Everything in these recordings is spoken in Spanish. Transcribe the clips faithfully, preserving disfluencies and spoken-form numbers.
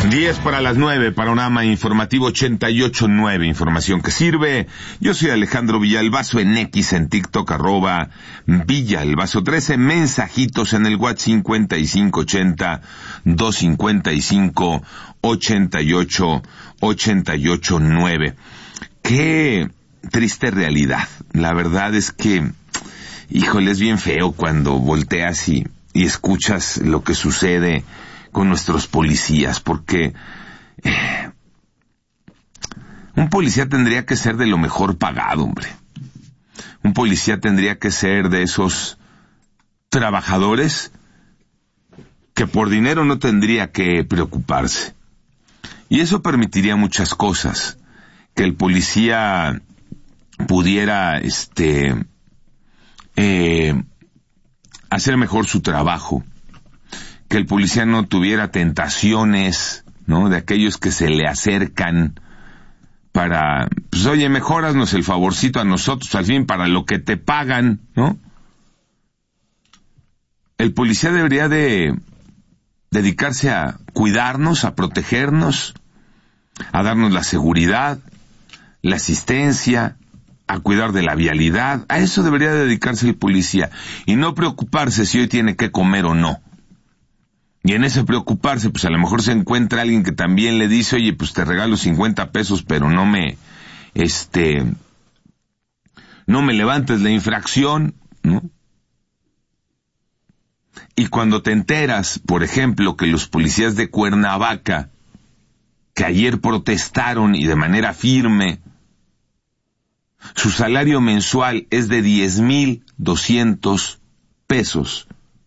diez para las nueve, Panorama Informativo ochenta y ocho nueve, información que sirve. Yo soy Alejandro Villalbazo, en X, en TikTok, arroba Villalbazo trece, mensajitos en el WhatsApp cincuenta y cinco ochenta, doscientos cincuenta y cinco, ochenta y ocho, ochenta y ocho nueve. Qué triste realidad. La verdad es que, híjole, es bien feo cuando volteas y, y escuchas lo que sucede con nuestros policías, porque eh, un policía tendría que ser de lo mejor pagado, hombre. Un policía tendría que ser de esos trabajadores que por dinero no tendría que preocuparse. Y eso permitiría muchas cosas. Que el policía pudiera, este, eh, hacer mejor su trabajo. Que el policía no tuviera tentaciones, ¿no?, de aquellos que se le acercan para, pues oye, mejóranos el favorcito a nosotros, al fin, para lo que te pagan, ¿no? El policía debería de dedicarse a cuidarnos, a protegernos, a darnos la seguridad, la asistencia, a cuidar de la vialidad. A eso debería dedicarse el policía, y no preocuparse si hoy tiene que comer o no. Y en ese preocuparse, pues a lo mejor se encuentra alguien que también le dice, oye, pues te regalo cincuenta pesos, pero no me, este, no me levantes la infracción, ¿no? Y cuando te enteras, por ejemplo, que los policías de Cuernavaca, que ayer protestaron y de manera firme, su salario mensual es de diez mil doscientos pesos.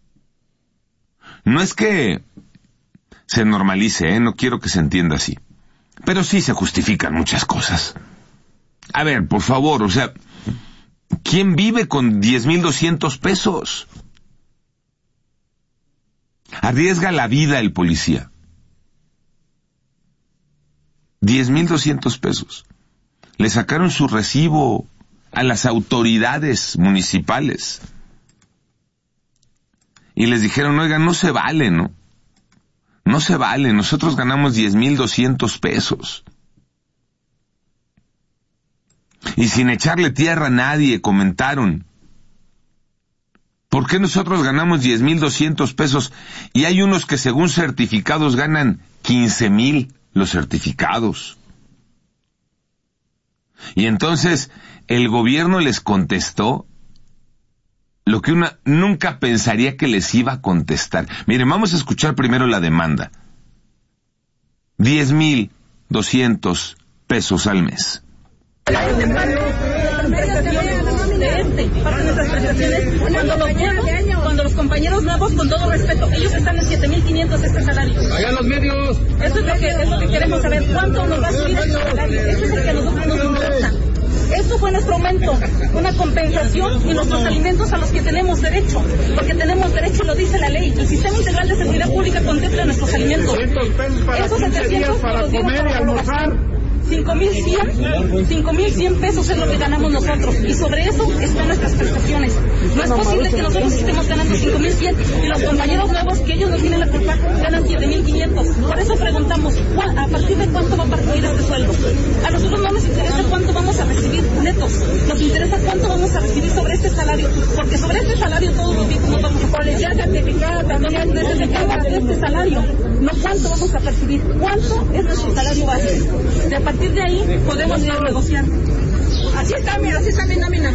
No es que se normalice, ¿eh? No quiero que se entienda así. Pero sí se justifican muchas cosas. A ver, por favor, o sea, ¿quién vive con diez mil doscientos pesos? Arriesga la vida el policía. diez mil doscientos pesos. Le sacaron su recibo a las autoridades municipales. Y les dijeron, oigan, no se vale, ¿no? No se vale, nosotros ganamos diez mil doscientos pesos. Y sin echarle tierra a nadie, comentaron, ¿por qué nosotros ganamos diez mil doscientos pesos? Y hay unos que según certificados ganan quince mil los certificados. Y entonces el gobierno les contestó lo que una nunca pensaría que les iba a contestar. Miren, vamos a escuchar primero la demanda. diez mil doscientos pesos al mes. Cuando los compañeros nuevos, con todo respeto, ellos están en siete mil quinientos este salario. ¡Hagan los medios! Eso es lo que, es lo que queremos saber. ¿Cuánto nos va a subir este salario? Eso es el que a nosotros nos importa. Esto fue nuestro aumento, una compensación y nuestros alimentos a los que tenemos derecho, porque tenemos derecho, lo dice la ley. El Sistema Integral de Seguridad Pública contempla nuestros alimentos. Esos setecientos para comer y almorzar. cinco mil cien, cinco mil cien pesos es lo que ganamos nosotros, y sobre eso están nuestras prestaciones. No es posible que nosotros estemos ganando cinco mil cien y los compañeros nuevos, que ellos no tienen la culpa, ganan siete mil quinientos. Por eso preguntamos, ¿a partir de cuánto va a partir este sueldo? A nosotros no nos interesa cuánto vamos a recibir netos, nos interesa cuánto vamos a recibir sobre este salario, porque sobre este salario todos los días nos vamos a poner ya certificada, también necesitamos este salario, no cuánto vamos a percibir, cuánto es nuestro salario base. De a partir de ahí podemos ir a negociar. Así está, mira, así está mi nómina.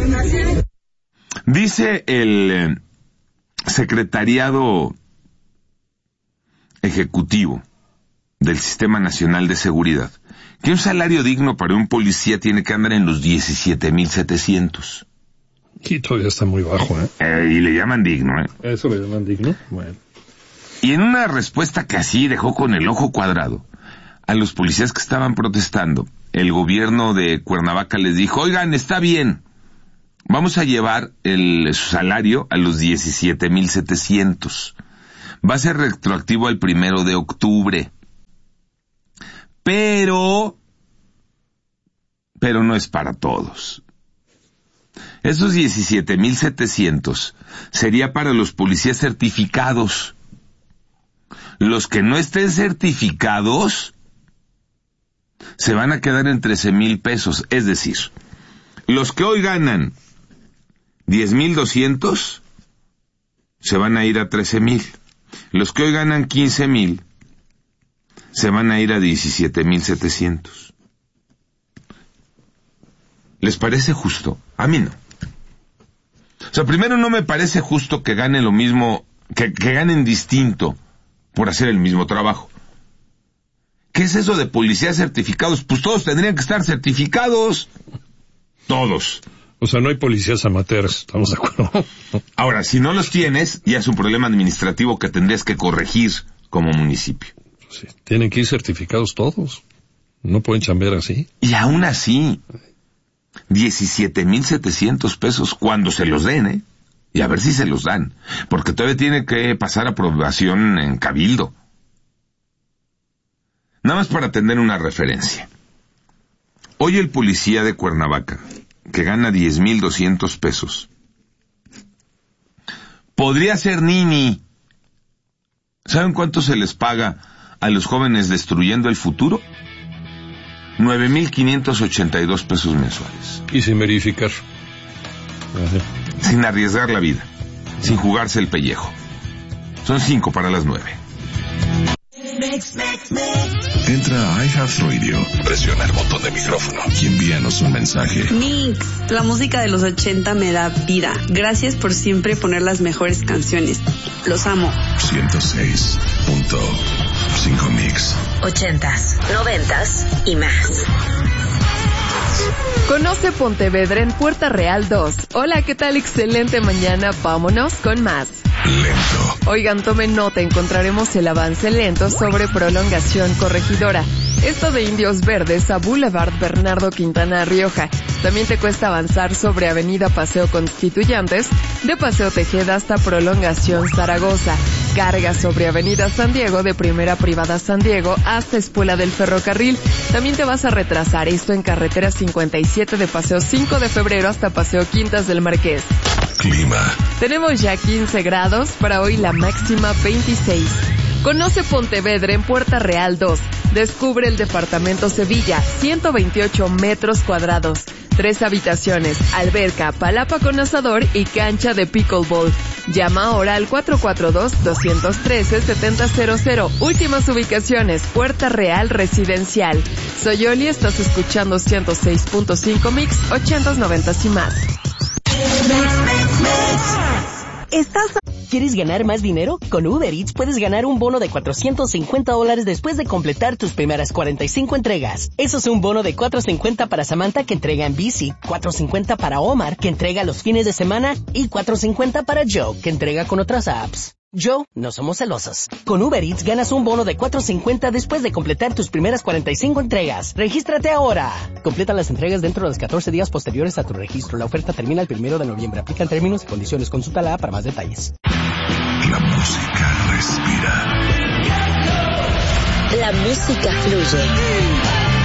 Dice el eh, Secretariado Ejecutivo del Sistema Nacional de Seguridad que un salario digno para un policía tiene que andar en los diecisiete mil setecientos. Y todavía está muy bajo, ¿eh? ¿eh? Y le llaman digno, ¿eh? ¿Eso le llaman digno? Bueno. Y en una respuesta que así dejó con el ojo cuadrado a los policías que estaban protestando, el gobierno de Cuernavaca les dijo, oigan, está bien, vamos a llevar el salario a los diecisiete mil setecientos. Va a ser retroactivo al primero de octubre. Pero, pero no es para todos. Esos diecisiete mil setecientos sería para los policías certificados. Los que no estén certificados se van a quedar en trece mil pesos. Es decir, los que hoy ganan diez mil doscientos se van a ir a trece mil. Los que hoy ganan quince mil se van a ir a diecisiete mil setecientos. ¿Les parece justo? A mí no. O sea, primero no me parece justo que ganen lo mismo, que, que ganen distinto por hacer el mismo trabajo. ¿Qué es eso de policías certificados? Pues todos tendrían que estar certificados. Todos. O sea, no hay policías amateurs, ¿estamos de acuerdo? Ahora, si no los tienes, ya es un problema administrativo que tendrías que corregir como municipio. Sí, tienen que ir certificados todos. No pueden chambear así. Y aún así, diecisiete mil setecientos pesos cuando se los den, ¿eh? Y a ver si se los dan. Porque todavía tiene que pasar aprobación en Cabildo. Nada más para tener una referencia. Hoy el policía de Cuernavaca, que gana diez mil doscientos pesos, podría ser nini. ¿Saben cuánto se les paga a los jóvenes destruyendo el futuro? nueve mil quinientos ochenta y dos pesos mensuales. Y sin verificar. Sin arriesgar la vida. Sin jugarse el pellejo. Son cinco para las nueve. Entra a iHeartRadio, presiona el botón de micrófono y envíanos un mensaje. Mix, la música de los ochenta me da vida. Gracias por siempre poner las mejores canciones. Los amo. ciento seis punto cinco Mix. Ochentas, noventas y más. Conoce Pontevedra en Puerta Real dos. Hola, ¿qué tal? Excelente mañana. Vámonos con más. Lento. Oigan, tomen nota, encontraremos el avance lento sobre prolongación corregidora. Esto de Indios Verdes a Boulevard Bernardo Quintana Rioja. También te cuesta avanzar sobre Avenida Paseo Constituyentes, de Paseo Tejeda hasta Prolongación Zaragoza. Carga sobre Avenida San Diego, de Primera Privada San Diego hasta Espuela del Ferrocarril. También te vas a retrasar, esto en Carretera cincuenta y siete de Paseo cinco de Febrero hasta Paseo Quintas del Marqués. Clima. Tenemos ya quince grados, para hoy la máxima veintiséis. Conoce Pontevedra en Puerta Real dos. Descubre el departamento Sevilla, ciento veintiocho metros cuadrados. Tres habitaciones, alberca, palapa con asador y cancha de pickleball. Llama ahora al cuatro cuatro dos, dos uno tres, siete cero cero cero. Últimas ubicaciones, Puerta Real Residencial. Soy Oli, estás escuchando ciento seis punto cinco Mix, ochentas, noventas y más. ¿Estás... ¿Quieres ganar más dinero? Con Uber Eats puedes ganar un bono de cuatrocientos cincuenta dólares después de completar tus primeras cuarenta y cinco entregas. Eso es un bono de cuatrocientos cincuenta para Samantha, que entrega en bici, cuatrocientos cincuenta para Omar, que entrega los fines de semana, y cuatrocientos cincuenta para Joe, que entrega con otras apps. Joe, no somos celosos. Con Uber Eats ganas un bono de cuatrocientos cincuenta después de completar tus primeras cuarenta y cinco entregas. ¡Regístrate ahora! Completa las entregas dentro de los catorce días posteriores a tu registro. La oferta termina el primero de noviembre. Aplican términos y condiciones. Consúltala para más detalles. La música respira. La música fluye.